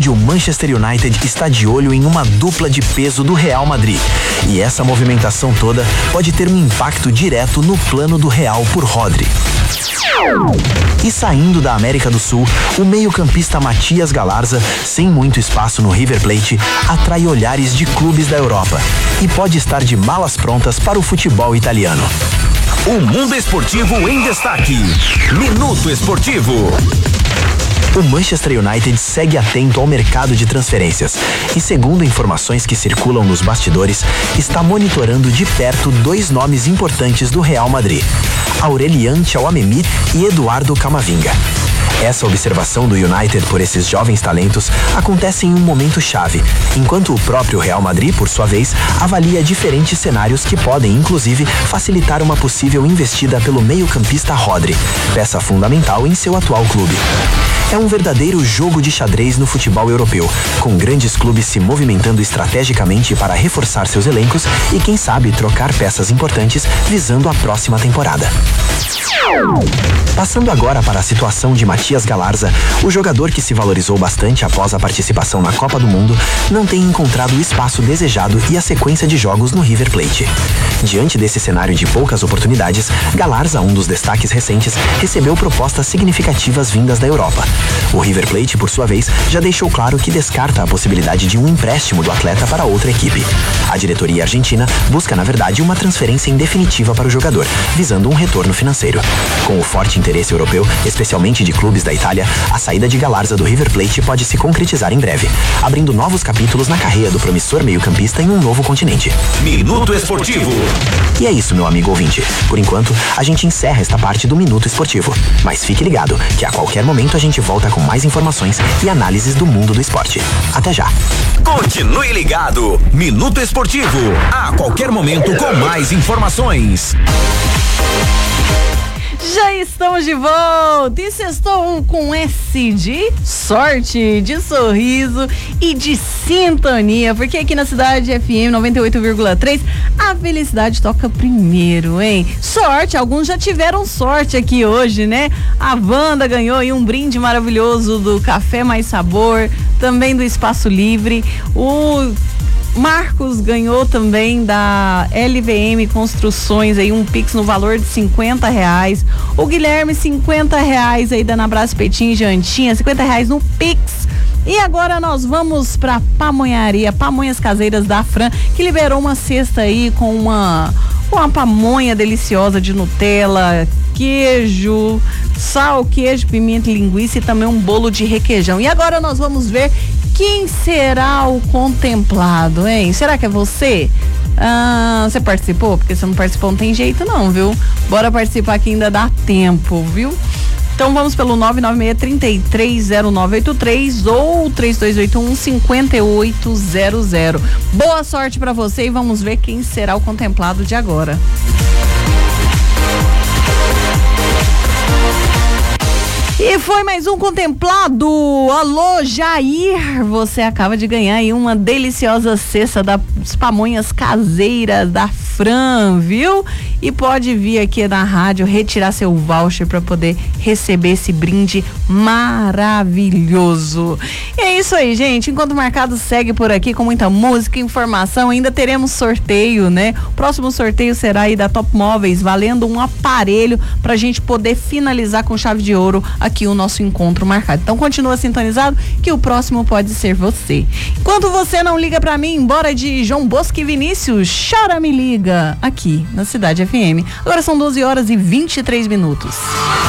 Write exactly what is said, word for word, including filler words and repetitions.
o Manchester United está de olho em uma dupla de peso do Real Madrid. E essa movimentação toda pode ter um impacto direto no plano do Real por Rodri. E saindo da América do Sul, o meio-campista Matias Galarza, sem muito espaço no River Plate, atrai olhares de clubes da Europa e pode estar de malas prontas para o futebol italiano. O mundo esportivo em destaque. Minuto Esportivo. O Manchester United segue atento ao mercado de transferências e, segundo informações que circulam nos bastidores, está monitorando de perto dois nomes importantes do Real Madrid: Aurelian Tchouaméni e Eduardo Camavinga. Essa observação do United por esses jovens talentos acontece em um momento chave, enquanto o próprio Real Madrid, por sua vez, avalia diferentes cenários que podem, inclusive, facilitar uma possível investida pelo meio-campista Rodri, peça fundamental em seu atual clube. É um verdadeiro jogo de xadrez no futebol europeu, com grandes clubes se movimentando estrategicamente para reforçar seus elencos e, quem sabe, trocar peças importantes visando a próxima temporada. Passando agora para a situação de Matias Galarza, o jogador que se valorizou bastante após a participação na Copa do Mundo não tem encontrado o espaço desejado e a sequência de jogos no River Plate. Diante desse cenário de poucas oportunidades, Galarza, um dos destaques recentes, recebeu propostas significativas vindas da Europa. O River Plate, por sua vez, já deixou claro que descarta a possibilidade de um empréstimo do atleta para outra equipe. A diretoria argentina busca, na verdade, uma transferência em definitiva para o jogador, visando um retorno financeiro. Com o forte interesse europeu, especialmente de clubes da Itália, a saída de Galarza do River Plate pode se concretizar em breve, abrindo novos capítulos na carreira do promissor meio-campista em um novo continente. Minuto Esportivo. E é isso, meu amigo ouvinte. Por enquanto, a gente encerra esta parte do Minuto Esportivo. Mas fique ligado, que a qualquer momento a gente volta com mais informações e análises do mundo do esporte. Até já. Continue ligado. Minuto Esportivo. A qualquer momento com mais informações. Já estamos de volta e sextou com S de sorte, de sorriso e de sintonia, porque aqui na Cidade F M noventa e oito vírgula três a felicidade toca primeiro, hein? Sorte, alguns já tiveram sorte aqui hoje, né? A Wanda ganhou aí um brinde maravilhoso do Café Mais Sabor, também do Espaço Livre. O Marcos ganhou também da L V M Construções aí um Pix no valor de cinquenta reais. O Guilherme, cinquenta reais aí da Nabrás Petim Jantinha, cinquenta reais no Pix. E agora nós vamos pra pamonharia, Pamonhas Caseiras da Fran, que liberou uma cesta aí com uma, uma pamonha deliciosa de Nutella, queijo, sal, queijo, pimenta e linguiça e também um bolo de requeijão. E agora nós vamos ver quem será o contemplado, hein? Será que é você? Ah, você participou? Porque se não participou não tem jeito não, viu? Bora participar que ainda dá tempo, viu? Então vamos pelo nove nove seis, três três zero nove oito três ou três dois oito um, cinco oito zero zero. Boa sorte pra você e vamos ver quem será o contemplado de agora. E foi mais um contemplado. Alô, Jair, você acaba de ganhar aí uma deliciosa cesta das pamonhas caseiras da Fran, viu? E pode vir aqui na rádio retirar seu voucher para poder receber esse brinde maravilhoso. E é isso aí, gente. Enquanto o Marcado segue por aqui com muita música e informação, ainda teremos sorteio, né? O próximo sorteio será aí da Top Móveis, valendo um aparelho pra gente poder finalizar com chave de ouro aqui o nosso encontro marcado. Então continua sintonizado que o próximo pode ser você. Enquanto você não liga pra mim, bora de João Bosco e Vinícius, Chora Me Liga, aqui na Cidade F M. Agora são doze horas e vinte e três minutos.